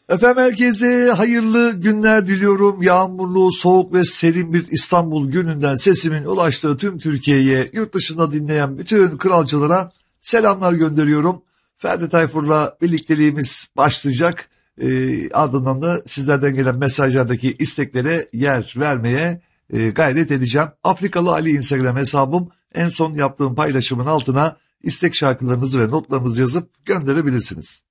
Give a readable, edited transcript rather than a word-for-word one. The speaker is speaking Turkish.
Efendim herkese hayırlı günler diliyorum. Yağmurlu, soğuk ve serin bir İstanbul gününden sesimin ulaştığı tüm Türkiye'ye, yurt dışında dinleyen bütün kralcılara selamlar gönderiyorum. Ferdi Tayfur'la birlikteliğimiz başlayacak. Ardından da sizlerden gelen mesajlardaki isteklere yer vermeye gayret edeceğim. Afrikalı Ali Instagram hesabım. En son yaptığım paylaşımın altına istek şarkılarınızı ve notlarınızı yazıp gönderebilirsiniz.